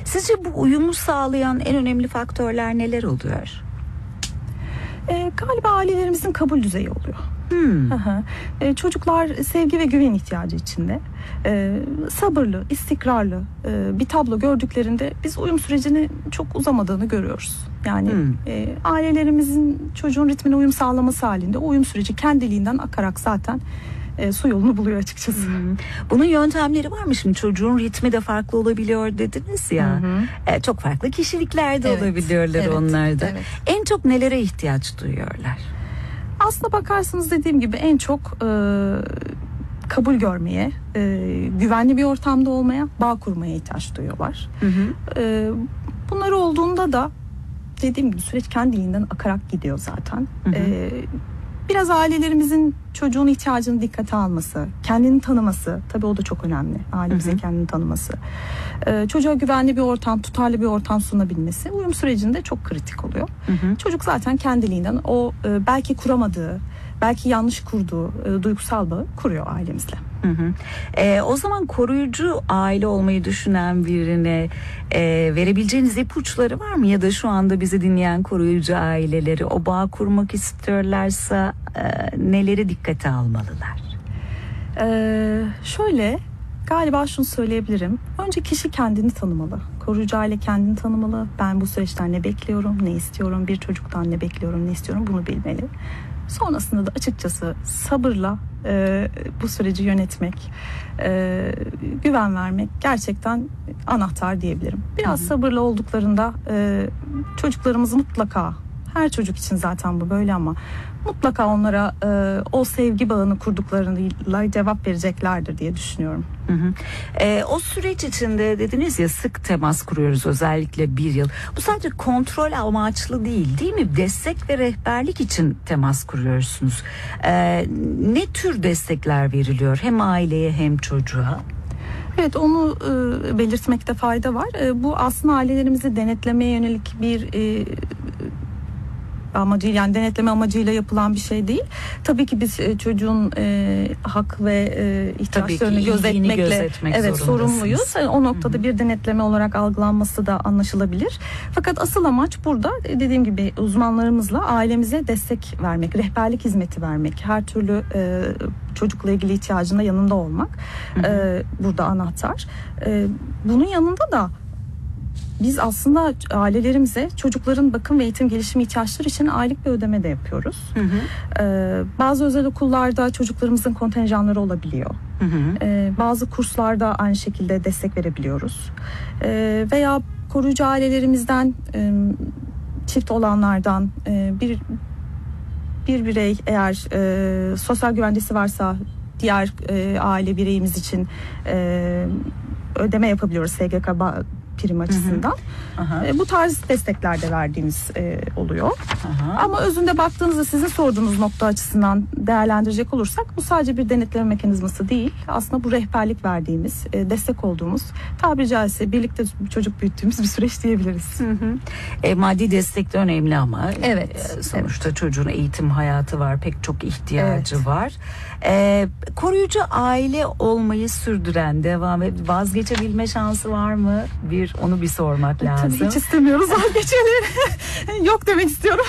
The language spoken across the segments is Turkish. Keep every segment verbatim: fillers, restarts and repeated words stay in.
Sizce bu uyumu sağlayan en önemli faktörler neler oluyor? E, galiba ailelerimizin kabul düzeyi oluyor. Hmm. e, çocuklar sevgi ve güven ihtiyacı içinde. E, sabırlı, istikrarlı e, bir tablo gördüklerinde biz uyum sürecini çok uzamadığını görüyoruz. Yani hmm. e, ailelerimizin çocuğun ritmine uyum sağlaması halinde o uyum süreci kendiliğinden akarak zaten E, su yolunu buluyor açıkçası. Hmm. Bunun yöntemleri var mı? Şimdi çocuğun ritmi de farklı olabiliyor dediniz ya. E, çok farklı kişilikler de evet. olabiliyorlar evet. onlar da. Evet. En çok nelere ihtiyaç duyuyorlar? Aslına bakarsanız dediğim gibi en çok e, kabul görmeye, e, güvenli bir ortamda olmaya, bağ kurmaya ihtiyaç duyuyorlar. Hı hı. E, bunlar olduğunda da dediğim gibi süreç kendiliğinden akarak gidiyor zaten. Hı hı. E, Biraz ailelerimizin çocuğun ihtiyacını dikkate alması, kendini tanıması, tabii o da çok önemli. Ailemizin hı hı. kendini tanıması. Ee, çocuğa güvenli bir ortam, tutarlı bir ortam sunabilmesi uyum sürecinde çok kritik oluyor. Hı hı. Çocuk zaten kendiliğinden o e, belki kuramadığı, belki yanlış kurduğu e, duygusal bağı kuruyor ailemizle. Hı hı. E, o zaman koruyucu aile olmayı düşünen birine e, verebileceğiniz ipuçları var mı? Ya da şu anda bizi dinleyen koruyucu aileleri o bağ kurmak istiyorlarsa e, neleri dikkate almalılar? Ee, şöyle galiba şunu söyleyebilirim. Önce kişi kendini tanımalı. Koruyucu aile kendini tanımalı. Ben bu süreçten ne bekliyorum, ne istiyorum, bir çocuktan ne bekliyorum, ne istiyorum bunu bilmeli. Sonrasında da açıkçası sabırla e, bu süreci yönetmek, e, güven vermek gerçekten anahtar diyebilirim. Biraz hı hı. sabırlı olduklarında e, çocuklarımız mutlaka, her çocuk için zaten bu böyle ama mutlaka onlara e, o sevgi bağını kurduklarıyla cevap vereceklerdir diye düşünüyorum. Hı hı. E, o süreç içinde dediniz ya sık temas kuruyoruz özellikle bir yıl. Bu sadece kontrol amaçlı değil değil mi? Destek ve rehberlik için temas kuruyorsunuz. E, ne tür destekler veriliyor hem aileye hem çocuğa? Evet onu e, belirtmekte fayda var. E, bu aslında ailelerimizi denetlemeye yönelik bir e, amacıyla yani denetleme amacıyla yapılan bir şey değil. Tabii ki biz e, çocuğun e, hak ve e, ihtiyaçlarını gözetmekle evet sorumluyuz. Yani o noktada Hı-hı. bir denetleme olarak algılanması da anlaşılabilir. Fakat asıl amaç burada dediğim gibi uzmanlarımızla ailemize destek vermek, rehberlik hizmeti vermek, her türlü e, çocukla ilgili ihtiyacında yanında olmak e, burada anahtar. E, bunun yanında da biz aslında ailelerimize çocukların bakım ve eğitim gelişimi ihtiyaçları için aylık bir ödeme de yapıyoruz. Hı hı. Ee, bazı özel okullarda çocuklarımızın kontenjanları olabiliyor. Hı hı. Ee, bazı kurslarda aynı şekilde destek verebiliyoruz. Ee, veya koruyucu ailelerimizden, e, çift olanlardan e, bir bir birey eğer e, sosyal güvencesi varsa diğer e, aile bireyimiz için e, ödeme yapabiliyoruz S G K prim açısından. Hı hı. E, bu tarz destekler de verdiğimiz e, oluyor. Hı hı. Ama özünde baktığınızda sizin sorduğunuz nokta açısından değerlendirecek olursak bu sadece bir denetleme mekanizması değil. Aslında bu rehberlik verdiğimiz, e, destek olduğumuz, tabiri caizse birlikte çocuk büyüttüğümüz bir süreç diyebiliriz. Hı hı. E, maddi destek de önemli ama evet. E, sonuçta evet. çocuğun eğitim hayatı var, pek çok ihtiyacı evet. var. E, koruyucu aile olmayı sürdüren, devam et, vazgeçebilme şansı var mı? Bir onu bir sormak lazım. Tabii hiç istemiyoruz vazgeçmeleri. Yok demek istiyorum.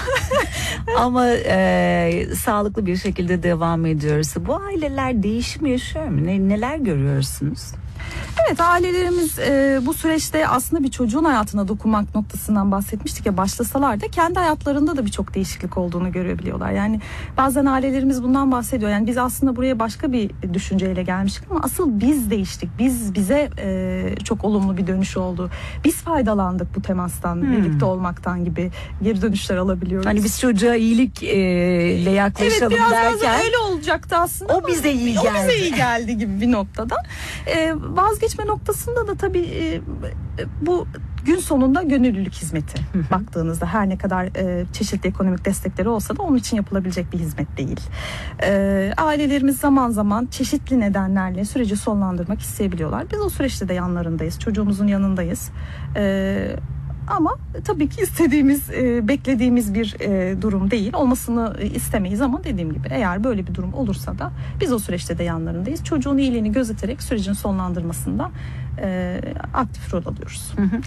Ama e, sağlıklı bir şekilde devam ediyoruz. Bu aileler değişim yaşıyor mu? Ne, neler görüyorsunuz? Evet ailelerimiz e, bu süreçte aslında bir çocuğun hayatına dokunmak noktasından bahsetmiştik ya başlasalar da kendi hayatlarında da birçok değişiklik olduğunu görebiliyorlar. Yani bazen ailelerimiz bundan bahsediyor. Yani biz aslında buraya başka bir düşünceyle gelmiştik ama asıl biz değiştik. Biz bize e, çok olumlu bir dönüş oldu. Biz faydalandık bu temastan, hmm. birlikte olmaktan gibi geri dönüşler alabiliyoruz. Hani biz çocuğa iyilik e, ile yaklaşalım evet, biraz derken. Evet öyle olacaktı aslında. O bize iyi geldi. O bize iyi geldi gibi bir noktada. E, vazgeçme noktasında da tabii e, bu gün sonunda gönüllülük hizmeti. Hı hı. Baktığınızda her ne kadar e, çeşitli ekonomik destekleri olsa da onun için yapılabilecek bir hizmet değil. E, ailelerimiz zaman zaman çeşitli nedenlerle süreci sonlandırmak isteyebiliyorlar. Biz o süreçte de yanlarındayız. Çocuğumuzun yanındayız. E, Ama tabii ki istediğimiz, e, beklediğimiz bir e, durum değil. Olmasını istemeyiz ama dediğim gibi eğer böyle bir durum olursa da biz o süreçte de yanlarındayız. Çocuğun iyiliğini gözeterek sürecin sonlandırmasında e, aktif rol alıyoruz. Hı hı.